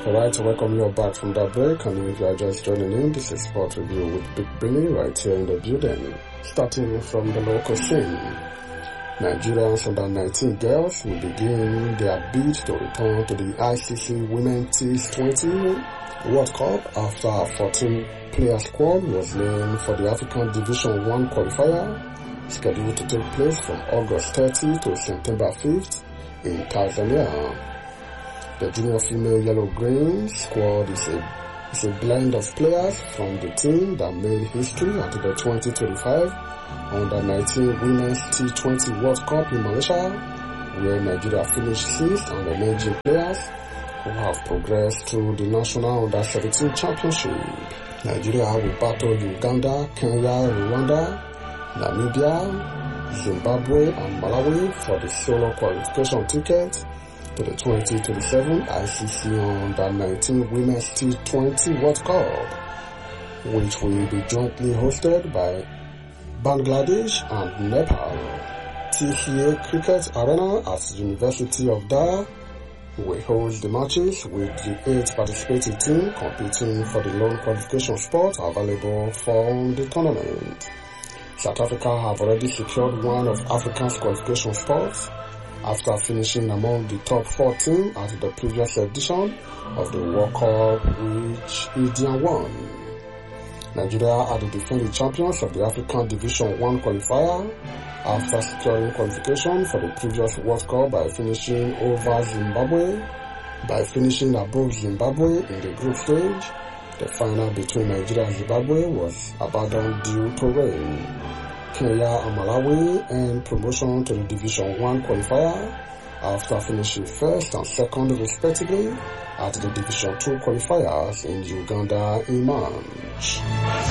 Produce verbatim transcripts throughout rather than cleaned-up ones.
Alright, so welcome you back from that break, and if you are just joining in, this is Sport Review with Big Billy right here in the building. Starting from the local scene, Nigeria's under nineteen girls will begin their bid to return to the I C C Women's T twenty World Cup after a fourteen-player squad was named for the African Division one qualifier, scheduled to take place from August thirtieth to September fifth in Tanzania. The junior female yellow-green squad is a, is a blend of players from the team that made history at the twenty twenty-five under nineteen Women's T twenty World Cup in Malaysia, where Nigeria finished sixth, and emerging players who have progressed to the national under seventeen championship. Nigeria will battle Uganda, Kenya, Rwanda, Namibia, Zimbabwe, and Malawi for the solo qualification ticket to the twenty twenty-seven I C C under nineteen Women's T twenty World Cup, which will be jointly hosted by Bangladesh and Nepal. T C A Cricket Arena at the University of Dhaka will host the matches with the eight participating teams competing for the lone qualification spot available for the tournament. South Africa have already secured one of Africa's qualification spots after finishing among the top four teams at the previous edition of the World Cup, which India won. Nigeria are the defending champions of the African Division one qualifier after securing qualification for the previous World Cup by finishing over Zimbabwe, by finishing above Zimbabwe in the group stage. The final between Nigeria and Zimbabwe was abandoned due to rain. Kenya and Malawi earned promotion to the Division one qualifier after finishing first and second respectively at the Division two qualifiers in Uganda in March.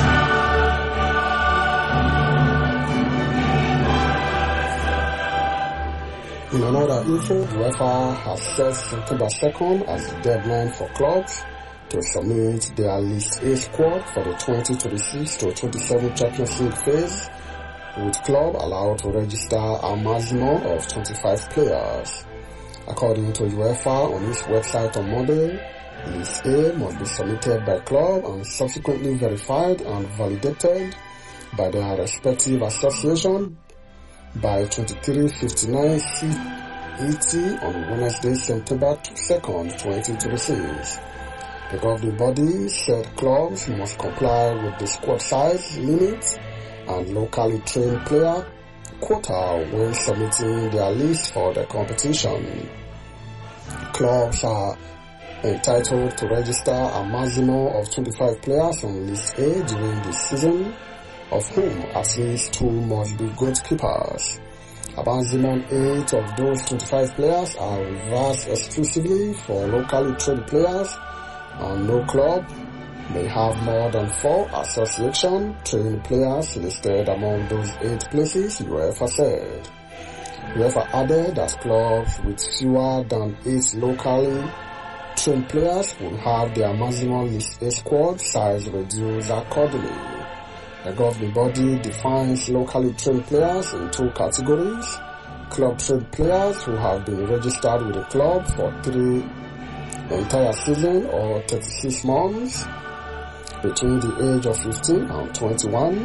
In another info, UEFA has set September second as the deadline for clubs to submit their List A squad for the twenty twenty-six to twenty-seven Champions League phase, with club allowed to register a maximum of twenty-five players. According to UEFA on its website on Monday, List A must be submitted by club and subsequently verified and validated by their respective association by twenty-three fifty-nine C E T on Wednesday, September second, twenty twenty-six. The governing body said clubs must comply with the squad size limit and locally trained player quota when submitting their list for the competition. Clubs are entitled to register a maximum of twenty-five players on List A during the season, of whom at least two must be goalkeepers. A maximum eight of those twenty-five players are reserved exclusively for locally trained players, and no club may have more than four association-trained players listed among those eight places, UEFA said. UEFA added that clubs with fewer than eight locally trained players will have their maximum List A squad size reduced accordingly. The governing body defines locally trained players in two categories: club-trained players who have been registered with the club for three entire season or thirty-six months between the age of fifteen and twenty-one,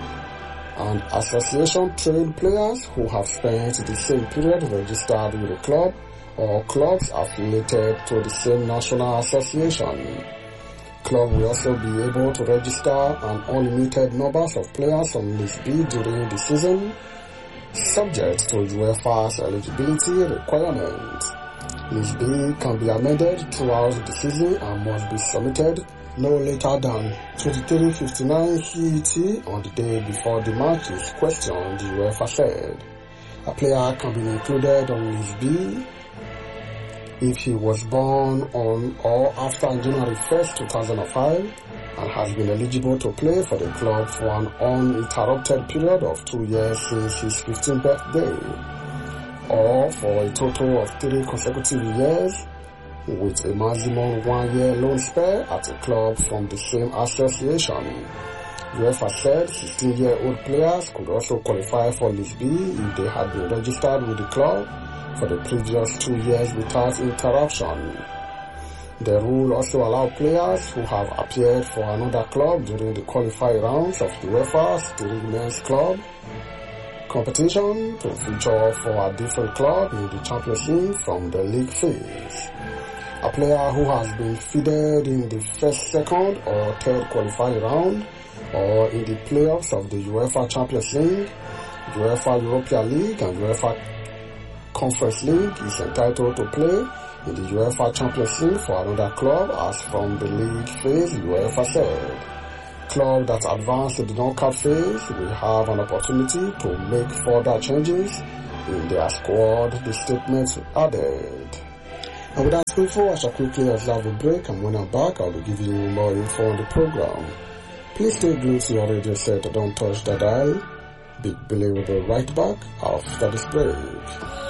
and association-trained players who have spent the same period registered with the club or clubs affiliated to the same national association. Club will also be able to register an unlimited number of players on List B during the season, subject to UEFA's eligibility requirements. List B can be amended throughout the season and must be submitted no later than twenty-three fifty-nine C E T on the day before the match is questioned, the UEFA said. A player can be included on List B if he was born on or after January first, two thousand five and has been eligible to play for the club for an uninterrupted period of two years since his fifteenth birthday, or for a total of three consecutive years with a maximum one-year loan spell at a club from the same association. UEFA said sixteen-year-old players could also qualify for List B if they had been registered with the club for the previous two years without interruption. The rule also allows players who have appeared for another club during the qualifying rounds of the UEFA's three men's club competition to feature for a different club in the Champions League from the league phase. A player who has been fielded in the first, second or third qualifying round or in the playoffs of the UEFA Champions League, UEFA Europa League and UEFA Conference League is entitled to play in the UEFA Champions League for another club as from the league phase, UEFA said. Club that advanced to the knockout phase will have an opportunity to make further changes in their squad, the statement added. And with that info, I shall quickly observe a break, and when I'm back, I'll be giving you more info on the program. Please stay glued to your radio set and don't touch the dial. Big Billy will be right back after this break.